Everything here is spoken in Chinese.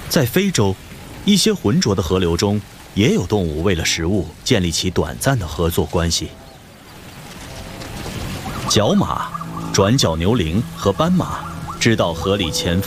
在非洲，一些浑浊的河流中，也有动物为了食物建立起短暂的合作关系。角马、转角牛羚和斑马知道河里潜伏